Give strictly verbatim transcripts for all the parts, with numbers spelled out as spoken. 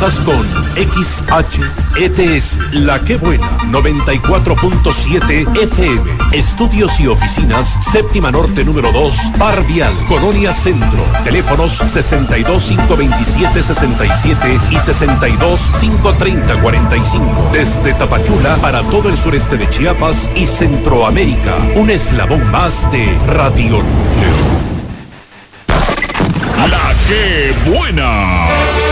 Sintonizas con X H E T S, La Que Buena, noventa y cuatro punto siete F M. Estudios y oficinas, Séptima Norte número dos, Par Vial, Colonia Centro. Teléfonos sesenta y dos, cinco veintisiete, sesenta y siete y sesenta y dos, cinco treinta, cuarenta y cinco. Desde Tapachula para todo el sureste de Chiapas y Centroamérica. Un eslabón más de Radio Núcleo. La Que Buena.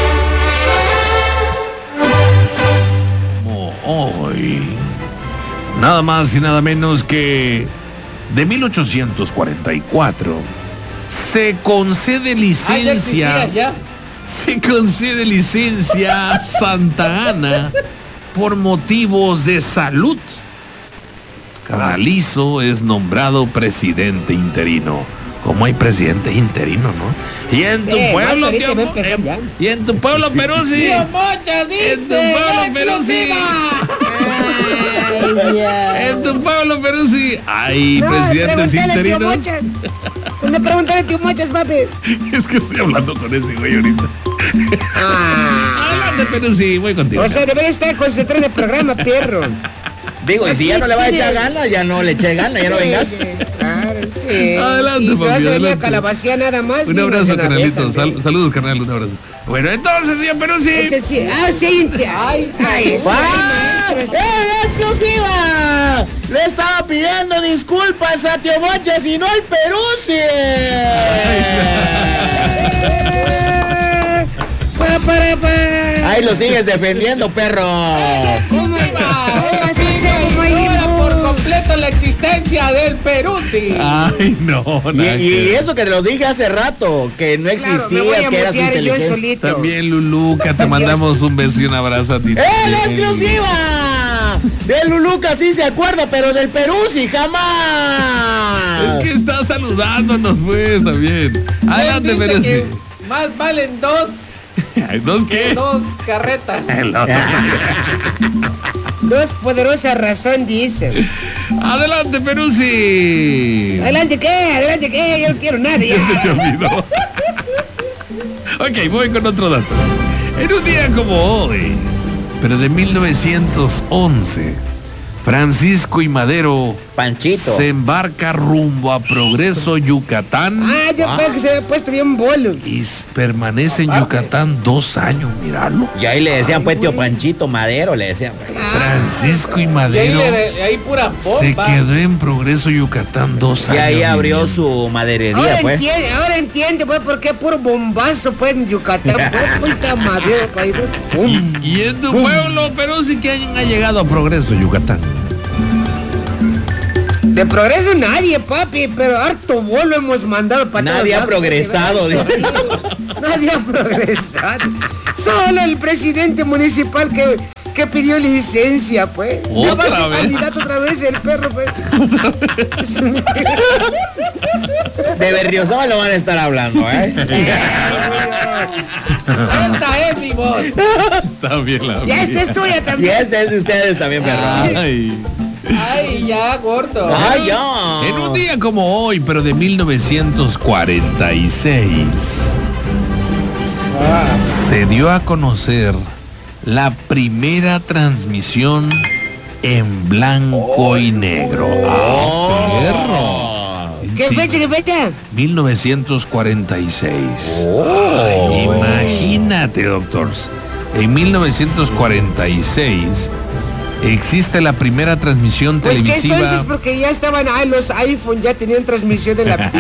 Hoy, nada más y nada menos que de mil ochocientos cuarenta y cuatro se concede licencia, ah, ya se concede licencia a Santa Ana por motivos de salud. Carnalizo es nombrado presidente interino. Como hay presidente interino, ¿no? Y en tu sí, pueblo, tío, en, y en tu pueblo, Perú, sí. Tío Mocha, dice, en tu pueblo, Perú, sí. En tu pueblo, Perú, sí. Hay no, presidentes interinos. ¿Dónde preguntarle a tío Mochas, papi? Es que estoy hablando con ese güey ahorita. Ah. Adelante, Perú, sí, voy contigo. O sea, debería estar concentrado en el programa, perro. Digo, y si ya no le va a echar ganas, ya no le eche ganas, ya no vengas. Claro, sí. Adelante, y papi, adelante. Calabacía nada más. Un abrazo, carnalito. Sal, saludos, carnal, un abrazo. Bueno, entonces, señor Perú, sí. Este sí. Ah, sí. Ay, ay, ¡ah! ¡Eh, exclusiva! Le estaba pidiendo disculpas a Tío Mochas y no al Perú, sí. Ahí lo sigues defendiendo, perro. ¿Cómo va? Por completo la existencia del Perú, sí. Ay, no. Y, y eso que te lo dije hace rato, que no existías, claro, que eras inteligente. También, Luluca, te mandamos un beso y un abrazo a ti. ¡Eh, la exclusiva! De Luluca sí se acuerda, pero del Perú sí jamás. Es que está saludándonos, pues, también. Adelante, Perú, sí. Más valen dos. ¿Dos qué? Dos carretas. Dos poderosas razón, dice. Adelante, Peruzzi. ¿Adelante qué? ¿Adelante qué? Yo no quiero nada ya. Se te olvidó. Ok, voy con otro dato. En un día como hoy, pero de mil novecientos once, Francisco y Madero Panchito se embarca rumbo a Progreso, Yucatán. Ah, yo ah. pensé que se había puesto bien bolo. Y permanece en Yucatán dos años, míralo. Y ahí le decían, pues, tío Panchito Madero, le decían. Francisco y Madero. Y ahí, le, ahí pura bomba. Se quedó en Progreso, Yucatán dos años. Y ahí abrió su maderería, ahora pues. Entiende, ahora entiende, pues, por qué puro bombazo fue en Yucatán. Pues, puta madera, país. Y, y en tu Bum. pueblo, pero sí que alguien ha llegado a Progreso, Yucatán. De progreso nadie, papi, pero harto bolo hemos mandado para nadie ha progresado. Nadie ha progresado. Solo el presidente municipal que, que pidió licencia, pues. ¿Otra va a ser vez? Candidato otra vez el perro, pues. De Berriozábal lo van a estar hablando, ¿eh? Esta es mi voz. Está bien la Ya esta es tuya también. Y esta es de ustedes también, perro. Ay. Ay, ya, gordo. Ay, ya. En un día como hoy, pero de mil novecientos cuarenta y seis, ah. se dio a conocer la primera transmisión en blanco oh. y negro. ¡Ah, perro! ¿Qué fecha, qué fecha? mil novecientos cuarenta y seis. Oh. Ay, imagínate, doctores. En mil novecientos cuarenta y seis existe la primera transmisión pues televisiva. Que eso es porque ya estaban, ah, los iPhone ya tenían transmisión de la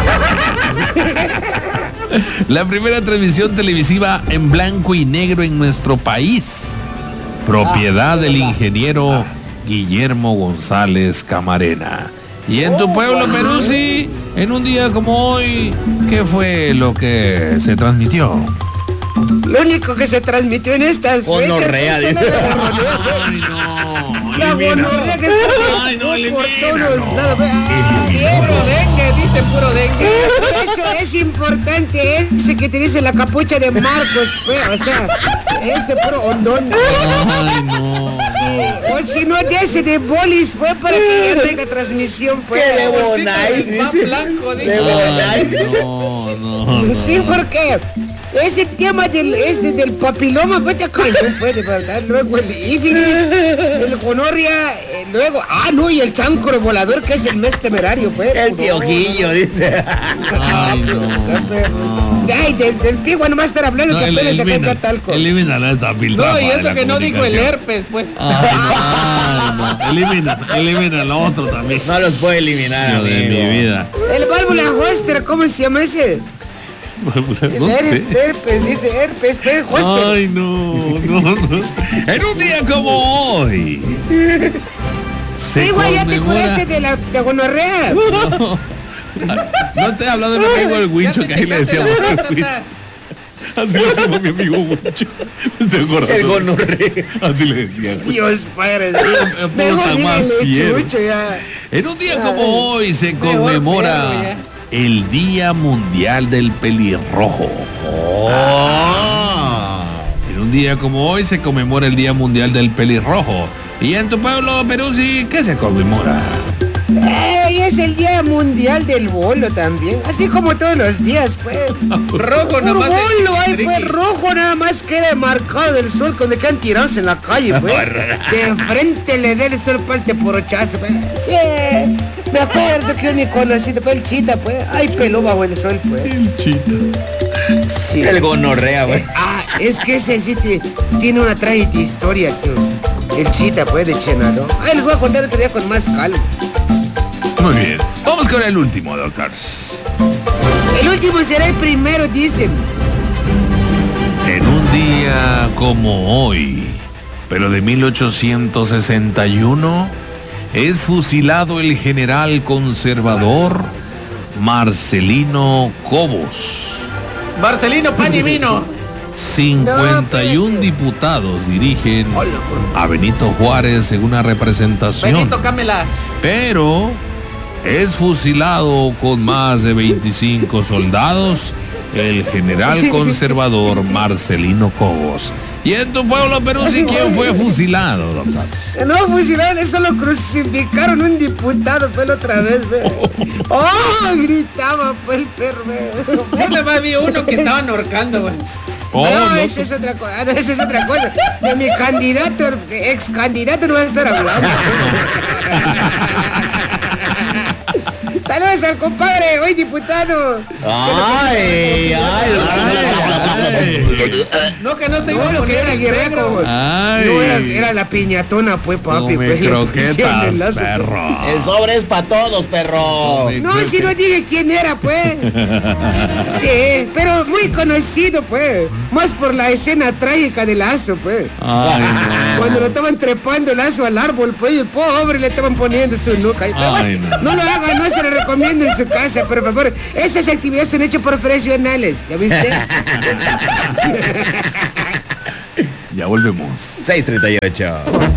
La primera transmisión televisiva en blanco y negro en nuestro país. Propiedad ah, del ingeniero ah. Guillermo González Camarena. Y en tu pueblo, Peruzzi, en un día como hoy, ¿qué fue lo que se transmitió? Lo único que se transmitió en estas gonorrea, dice. Ay, no. La gonorrea que está Ay, no, por todos lados. Puro dengue, dice puro dengue. Eso es importante, ese que te dice la capucha de Marcos, pues, o sea, ese puro hondón. Ay, no. Sí. O si no, de ese de bolis, pues, para que ya tenga transmisión, pues. Que de bonais, dice. Blanco, dice. De bonais. No, no, no. Sí, porque ese tema del, este, del papiloma, pues te cañón, puede verdad. Luego el ífilis, el gonorria, eh, luego, ah, no, y el chancro volador, que es el mes temerario, pues. El piojillo, dice. Ay, no. no. Ay, del, del pigua nomás estar hablando No, que el- apenas saca elimina- el talco. Elimina esta piltrafa No, y de eso la que no dijo el comunicación. herpes, pues. Ay, no, ay, no. Elimina, elimina lo otro también. No los puede eliminar, Dios de amigo. mi vida. El válvula Hoster, ¿cómo se llama ese? El No sé. her- herpes, dice herpes, pero Hoster. Ay, no, no, no. En un día como hoy. Se Sí, güey, ya te conmemora- curaste de la de gonorrea. No te he hablado de mi amigo el Wincho, Ya que te ahí le checaste decíamos la el próstata. Wincho. Así le decíamos a mi amigo Wincho. ¿Te acuerdas? El gonorrea. Así le decían. Dios, padre. puta Mejor más dígale, fiero. chucho, ya. En un día como hoy se Mejor conmemora perro, ya. el Día Mundial del Pelirrojo. Oh. En un día como hoy se conmemora el Día Mundial del Pelirrojo. Y en tu pueblo, Perú, sí, ¿qué se conmemora? Ey, es el Día Mundial del Bolo también. Así como todos los días, pues. Rojo Por nomás. bolo, ay, el- pues rojo nada más queda marcado del sol cuando quedan tirados en la calle, pues. De frente le da el sol parte porochazo, pues. Sí, me acuerdo que mi conocido, pues el chita, pues. Ay, peló bajo el sol, pues. El chita. Sí. El gonorrea, güey. Ah, es que ese sí te- tiene una trágica historia, que el chita, pues, de Chenalo. Ay, les voy a contar otro día con más calma. Muy bien. Vamos con el último, doctor. El último será el primero, dicen. En un día como hoy, pero de mil ochocientos sesenta y uno, es fusilado el general conservador Marcelino Cobos. Marcelino, pan y vino. cincuenta y uno diputados dirigen a Benito Juárez en una representación, Benito, cámela. pero es fusilado con más de veinticinco soldados el general conservador Marcelino Cobos. Y en tu pueblo, Perú, sí, ¿quién fue fusilado, doctor? No fusilaron, eso lo crucificaron un diputado, pues, la otra vez, ve. ¡Oh! Gritaba, pues, el perro, ve. Yo nada más vi uno que estaban ahorcando, güey. Oh, no, no, esa es otra cosa, ah, no, esa es otra cosa. De mi candidato, ex candidato no va a estar hablando. Saludos al compadre, hoy diputado. Ay, ay, No, que no se No, iba a lo que poner era el guerrero. negro. Ay. No, era, era la piñatona, pues, papi. Come pues, le pusieron croquetas, el lazo. perro. El sobre es para todos, perro. Come No, si no dije quién era, pues. Sí, pero muy conocido, pues. Más por la escena trágica del lazo, pues. Ay, no. Cuando lo estaban trepando el lazo al árbol, pues, y el pobre le estaban poniendo su nuca. Y, pero, Ay, bueno, no. no. lo hagan, no se lo recomiendo en su casa, por favor. Esas actividades son hechas por profesionales, ¿ya viste? Ya volvemos. seis treinta y ocho.